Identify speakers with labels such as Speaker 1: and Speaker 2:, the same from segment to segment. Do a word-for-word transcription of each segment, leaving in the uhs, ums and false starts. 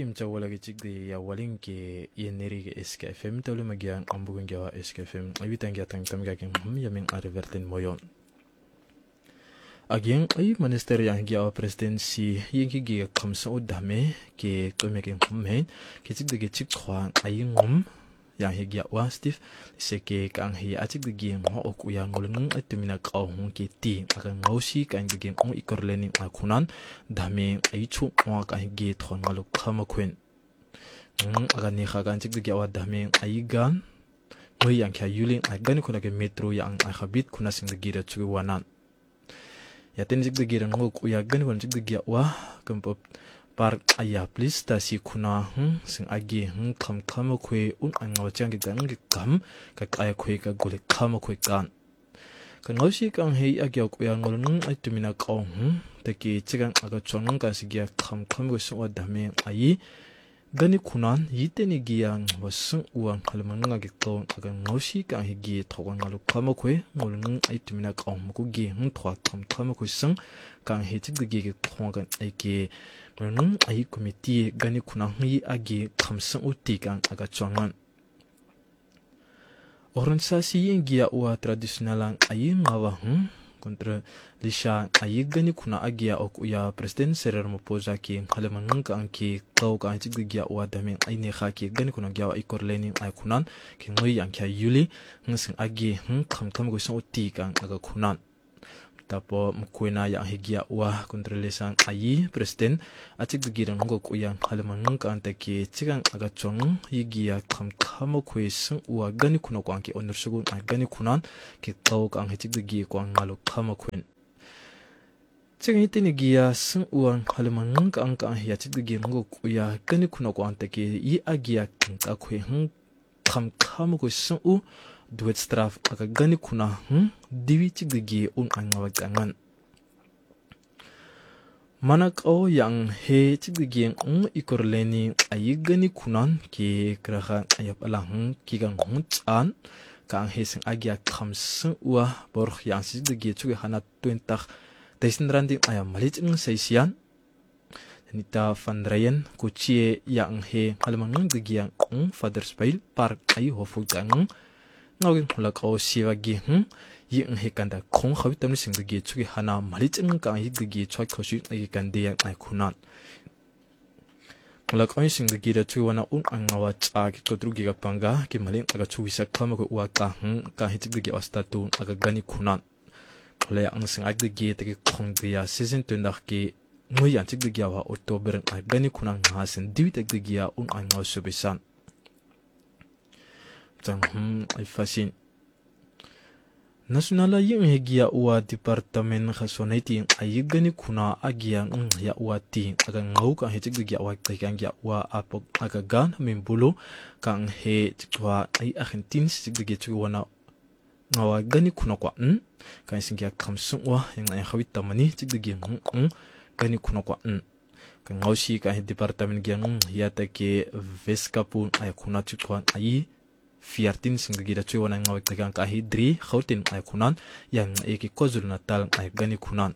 Speaker 1: Im cawala ke chikdi ya walin ke yeneri ke S K F M tawle magian ambugun gawa S K F M awitan ga tang tam ga ken hum yamin ariverten moyon again ay minister yang gawa presidency yinki gi kamsa udame ke tome ken hum hen ke chikdi ke chikwa ay ngum yang higia wa Steve seke kang hi achik de gem ho ok ya ngolung atumina qaw hon ke ti aka ngausi kan de gem on ikorleni akunan dame ai chu wa ka hi thon ngalu khama khwen aga ni kha kan chik de gya wa dame ai gan ngoi yang kha yulin ai gan ko ke metro yang ai khabit kuna sing de gira chu wanan ya ten chik de gira ngok ya gan ko chik de gya wa kampop par aya please ta si kuna hm sing agi hm kham kham khwe un angaw chang gi gang gi kam ka kaya khwe ka gole kham khwe kan ka ngosi kang hei agya ko ya ngol nung ai tumina qaw hm te ki chigang aga chong ka si gya kham kham go so dame ai gani kunan yiteni giyang wasung uang halman nga gi qaw aga ngosi kang hi gi thogang ngalu kham khwe ngol nung ai tumina qaw ko gi hm thwa kham kham khwe sang kang he chig gi gi thongan ai ki nung ai committee gani kuna hi agi khamsang uti kang aga chongan organisasi ingia wa tradisionalang ai ngawa hm kontra lisha ai gani kuna agia ok ya president Cyril Ramaphosa ki khalaman kang ki qaw ka chig gi wa dame ai ne kha ki gani kuna gya ai korleni ai kunan ki ngoi yang kya yuli ngising agi hm kham kham go so uti kang aga kunan tapo mkuina yang higia wa kontrolesan ayi president achik girang go kuyang halaman kan take chigang aga chong higia kham kham khuisung wa gani kuno kwang ki onursugun gani kunan ki taw kang hechik gi kwang ngalo kham khuen chigang itini gia sung uang halaman kan kan hiya chik gi go kuya gani kuno kwang take yi agia ka khue kham kham khuisung u duet straf aga gani kuna hm diwi chig gi un angawa jangan manak o yang he chig gi un ikorleni ayi gani kunan ki kraha ayap alang ki gang hun chan kang he sing agya khamsung wa bor yang chig gi chu hana twentak taisin randi ayam malich ng seisian nita fandrayen kuchie yang he halmang gi yang un father's bail park ayi hofu jang ngawin hulak o siwa gi hm yi ng he kanda khong khawi tamni sing gi chugi hana mali ching ka hi gi choi khoshi ai kan de ai khunan hulak o sing gi da chu wana un angawa cha ki kodru gi ga panga ki mali aga chu wi sak khama ko wa ka hm ka hi chig gi asta tu aga gani khunan le ang sing ag gi te ki khong dia season tu ndak ki ngoi yan chig gi wa october ai gani khunan ha sen diwi te gi ya un angaw subisan Tang hmm ay fasin nasionala yung hegia uwa departamen khasoneti ay gani kuna agia ng ya uati aga ngau ka hechig gi awa kang ya uwa apok aga gan membulo kang he chwa ay argentin sig gi chwana ngawa gani kuna kwa n kan singya khamsung wa yang ay khawit tamani chig gi ng gani kuna kwa n kan ngausi ka he departamen gi ng ya ta ke veskapun ay kuna chwa ay Fiartin sing gira chui wana ngawek tagang ka hidri khautin ay kunan yang eki KwaZulu Natal ay gani kunan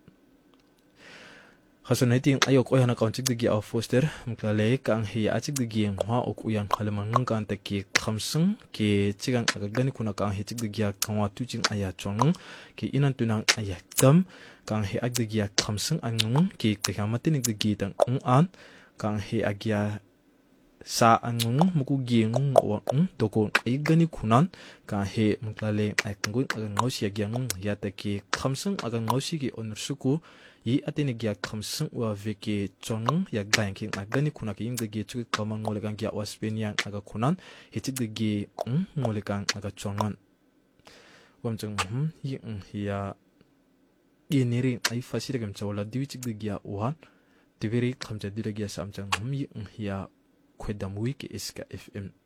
Speaker 1: khasonaiting ayok oyana kaunchik digi au foster mklale kang hi achik digi ngwa ok uyang khalaman kan ta ki khamsung ki chigang aga gani kuna kang hi chik digi kangwa tuching aya chong ki inan tunang aya kam kang hi ag digi khamsung angung ki tekamatin digi tang an kang hi agya sa angung muku gieng wa ng doko ay gani kunan ka he mklale ay kangun aga ngausi agyang yata ki khamsung aga ngausi ki onursuku yi atini gya khamsung wa veki chong ya gang ki agani kuna ki ing gi chu kama ngole gang gya waspenian aga kunan hichig gi ng ngole gang aga chongan wamchang hm yi ng ya yeneri ay fasira gam chawla diwi chig gi ya wan diveri khamja diragya samchang hm yi ng ya Kwedam wiki S K F M